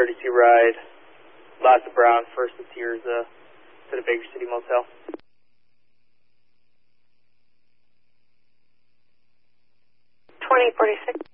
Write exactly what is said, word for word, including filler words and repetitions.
courtesy ride, Lassa Brown, first to Tirza, to the Baker City Motel. twenty forty-six.